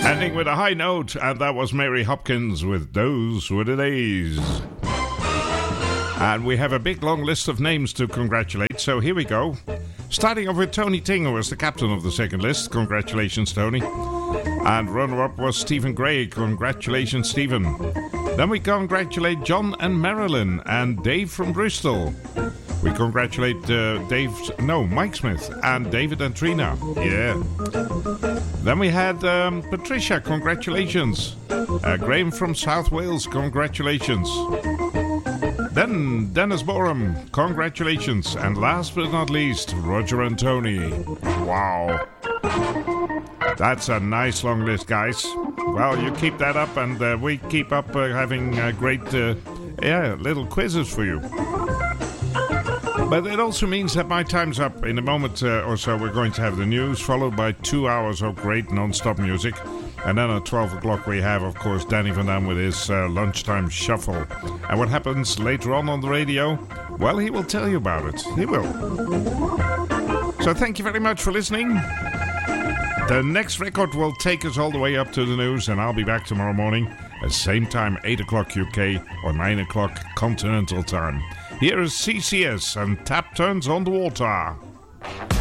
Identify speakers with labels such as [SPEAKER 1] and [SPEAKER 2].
[SPEAKER 1] Ending with a high note, and that was Mary Hopkins with Those Were the Days. And we have a big long list of names to congratulate, so here we go. Starting off with Tony Ting, who was the captain of the second list. Congratulations, Tony. And runner-up was Stephen Gray. Congratulations, Stephen. Then we congratulate John and Marilyn and Dave from Bristol. We congratulate Mike Smith and David and Trina. Yeah. Then we had Patricia. Congratulations. Graham from South Wales. Congratulations. Then Dennis Borum, congratulations. And last but not least, Roger and Tony. Wow. That's a nice long list, guys. Well, you keep that up, and we keep up having great little quizzes for you. But it also means that my time's up. In a moment or so, we're going to have the news, followed by 2 hours of great non-stop music. And then at 12 o'clock we have, of course, Danny Van Dam with his lunchtime shuffle. And what happens later on the radio? Well, he will tell you about it. He will. So thank you very much for listening. The next record will take us all the way up to the news, and I'll be back tomorrow morning at same time, 8 o'clock UK or 9 o'clock Continental Time. Here is CCS and Tap Turns on the Water.